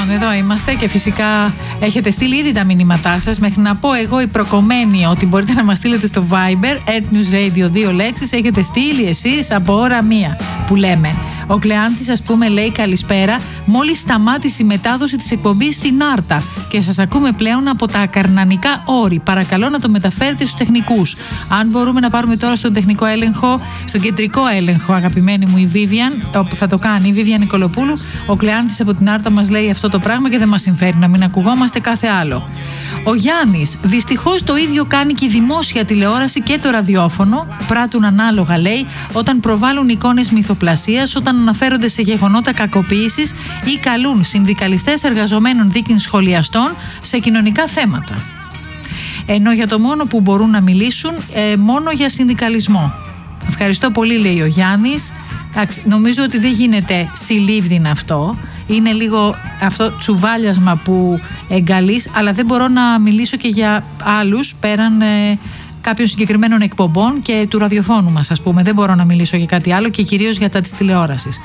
Λοιπόν, εδώ είμαστε και φυσικά έχετε στείλει ήδη τα μηνύματά σας. Μέχρι να πω εγώ η προκομμένη ότι μπορείτε να μας στείλετε στο Viber, News Radio 2 λέξεις, έχετε στείλει εσείς από ώρα 1 που λέμε. Ο Κλεάνθης, ας πούμε, λέει καλησπέρα. Μόλις σταμάτησε η μετάδοση της εκπομπής στην Άρτα και σας ακούμε πλέον από τα Ακαρνανικά Όρη. Παρακαλώ να το μεταφέρετε στους τεχνικούς. Αν μπορούμε να πάρουμε τώρα στον τεχνικό έλεγχο, στον κεντρικό έλεγχο, αγαπημένη μου η Vivian, όπου θα το κάνει η Vivian Νικολοπούλου. Ο Κλεάνθης από την Άρτα μας λέει αυτό το πράγμα και δεν μας συμφέρει να μην ακουγόμαστε κάθε άλλο. Ο Γιάννης, δυστυχώς το ίδιο κάνει και η δημόσια τηλεόραση και το ραδιόφωνο. Πράττουν ανάλογα, λέει, όταν προβάλλουν εικόνες μυθοπλασίας, όταν αναφέρονται σε γεγονότα κακοποίησης ή καλούν συνδικαλιστές εργαζομένων δίκην σχολιαστών σε κοινωνικά θέματα. Ενώ για το μόνο που μπορούν να μιλήσουν, μόνο για συνδικαλισμό. Ευχαριστώ πολύ, λέει ο Γιάννης. Νομίζω ότι δεν γίνεται συλλήβδιν αυτό. Είναι λίγο αυτό τσουβάλιασμα που εγκαλείς, αλλά δεν μπορώ να μιλήσω και για άλλους πέραν κάποιων συγκεκριμένων εκπομπών και του ραδιοφώνου μας, ας πούμε. Δεν μπορώ να μιλήσω για κάτι άλλο και κυρίως για τα της τηλεόρασης.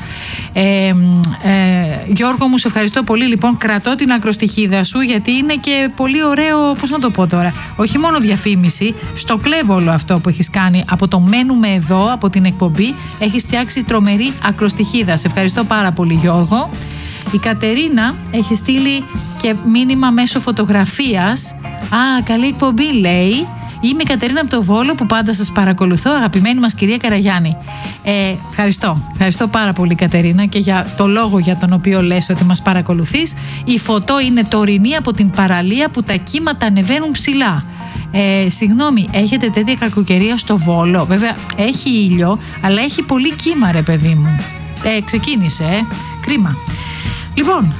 Γιώργο μου, σε ευχαριστώ πολύ. Λοιπόν, κρατώ την ακροστοιχίδα σου, γιατί είναι και πολύ ωραίο, πώς να το πω τώρα, όχι μόνο διαφήμιση, στο κλέβω όλο αυτό που έχεις κάνει. Από το μένουμε εδώ, από την εκπομπή, έχεις φτιάξει τρομερή ακροστοιχίδα. Σε ευχαριστώ πάρα πολύ, Γιώργο. Η Κατερίνα έχει στείλει και μήνυμα μέσω φωτογραφίας. Καλή εκπομπή, λέει. Είμαι η Κατερίνα από το Βόλο που πάντα σας παρακολουθώ, αγαπημένη μας κυρία Καραγιάννη. Ευχαριστώ πάρα πολύ, Κατερίνα, και για το λόγο για τον οποίο λες ότι μας παρακολουθείς. Η φωτό είναι τωρινή από την παραλία που τα κύματα ανεβαίνουν ψηλά. Συγγνώμη, έχετε τέτοια κακοκαιρία στο Βόλο? Βέβαια έχει ήλιο, αλλά έχει πολύ κύμα, ρε παιδί μου. Ξεκίνησε, κρίμα. Λοιπόν,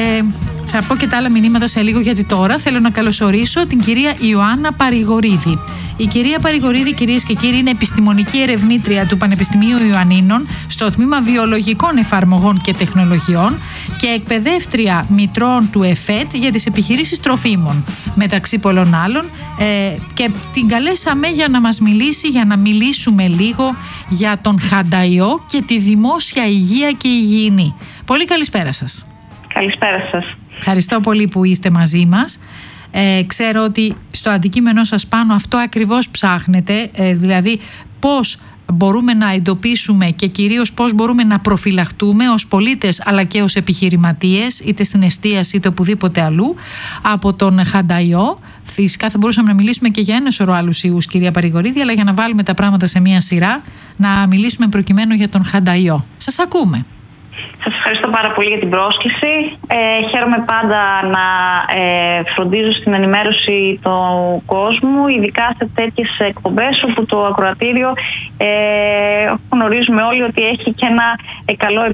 θα πω και τα άλλα μηνύματα σε λίγο, γιατί τώρα θέλω να καλωσορίσω την κυρία Ιωάννα Παρηγορίδη. Η κυρία Παρηγορίδη, κυρίες και κύριοι, είναι επιστημονική ερευνήτρια του Πανεπιστημίου Ιωαννίνων στο τμήμα Βιολογικών Εφαρμογών και Τεχνολογιών και εκπαιδεύτρια μητρών του ΕΦΕΤ για τις επιχειρήσεις τροφίμων, μεταξύ πολλών άλλων, και την καλέσαμε για να μας μιλήσει, για να μιλήσουμε λίγο για τον χανταϊό και τη δημόσια υγεία και υγιεινή. Πολύ καλησπέρα σας. Καλησπέρα σας. Ευχαριστώ πολύ που είστε μαζί μας. Ξέρω ότι στο αντικείμενό σας πάνω αυτό ακριβώς ψάχνετε, δηλαδή πώς μπορούμε να εντοπίσουμε και κυρίως πώς μπορούμε να προφυλαχτούμε ως πολίτες αλλά και ως επιχειρηματίες, είτε στην εστίαση είτε οπουδήποτε αλλού, από τον χανταϊό. Φυσικά θα μπορούσαμε να μιλήσουμε και για ένα σωρό άλλους ιούς, κυρία Παρηγορίδη, αλλά για να βάλουμε τα πράγματα σε μία σειρά, να μιλήσουμε προκειμένου για τον χανταϊό. Σας ακούμε. Σας ευχαριστώ πάρα πολύ για την πρόσκληση. Χαίρομαι πάντα να φροντίζω στην ενημέρωση του κόσμου, ειδικά σε τέτοιες εκπομπές όπου το ακροατήριο γνωρίζουμε όλοι ότι έχει και ένα καλό